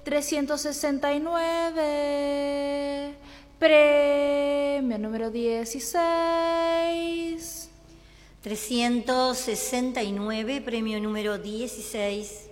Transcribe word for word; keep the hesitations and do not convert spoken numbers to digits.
trescientos sesenta y nueve, premio número dieciséis. trescientos sesenta y nueve, premio número dieciséis.